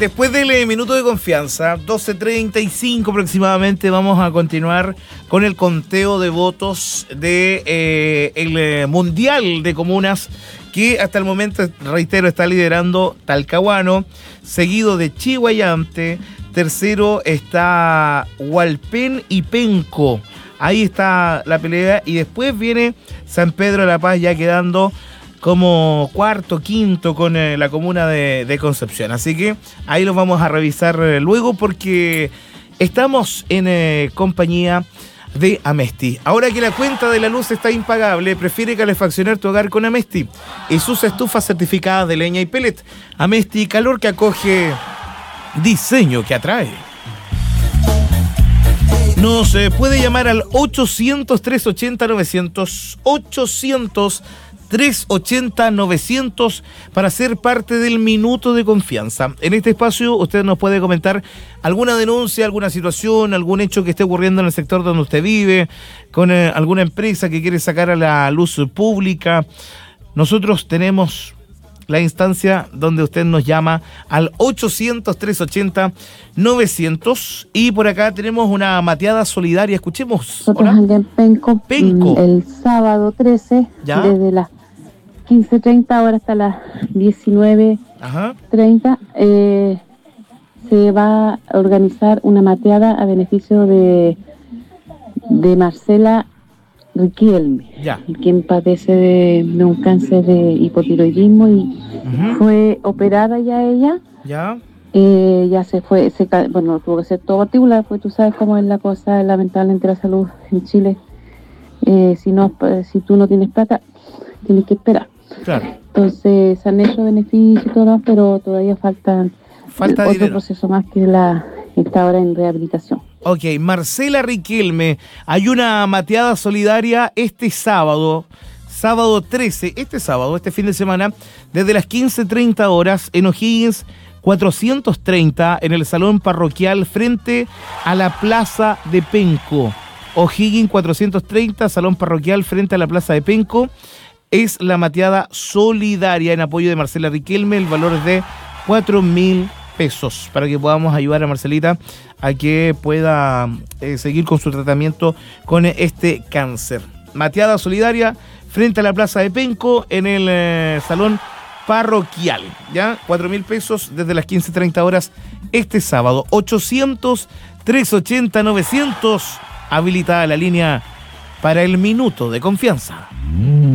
después del minuto de confianza, 12:35 aproximadamente, vamos a continuar con el conteo de votos de el Mundial de Comunas, que hasta el momento, reitero, está liderando Talcahuano, seguido de Chihuayante, tercero está Hualpén y Penco. Ahí está la pelea y después viene San Pedro de la Paz, ya quedando como cuarto, quinto con la comuna de Concepción. Así que ahí los vamos a revisar luego, porque estamos en compañía de Amesti. Ahora que la cuenta de la luz está impagable, prefiere calefaccionar tu hogar con Amesti y sus estufas certificadas de leña y pellet. Amesti, calor que acoge, diseño que atrae. Nos puede llamar al 800-380-900, 800-380-900 para ser parte del minuto de confianza. En este espacio usted nos puede comentar alguna denuncia, alguna situación, algún hecho que esté ocurriendo en el sector donde usted vive, con alguna empresa que quiere sacar a la luz pública. Nosotros tenemos la instancia donde usted nos llama al 800-380-900. Y por acá tenemos una mateada solidaria. Escuchemos. Nosotros allá en Penco, el sábado 13, ¿ya?, desde las 15:30 horas hasta las 19:30, se va a organizar una mateada a beneficio de Marcela Riquelme, quien padece de un cáncer de hipotiroidismo y fue operada ya ella. Ya se fue, tuvo que ser todo particular, pues tú sabes cómo es la cosa, lamentablemente la salud en Chile. Si tú no tienes plata, tienes que esperar. Claro. Entonces se han hecho beneficios y todo, pero todavía falta otro dinero, proceso más que está ahora en rehabilitación. Ok, Marcela Riquelme, hay una mateada solidaria este sábado 13, este fin de semana, desde las 15:30 horas en O'Higgins 430, en el salón parroquial frente a la plaza de Penco. O'Higgins 430, salón parroquial frente a la plaza de Penco. Es la mateada solidaria en apoyo de Marcela Riquelme. El valor es de 4.000 pesos para que podamos ayudar a Marcelita a que pueda seguir con su tratamiento con este cáncer. Mateada solidaria frente a la plaza de Penco en el salón parroquial, ¿ya? 4.000 pesos desde las 15:30 horas este sábado. 800-380-900, habilitada la línea para el minuto de confianza.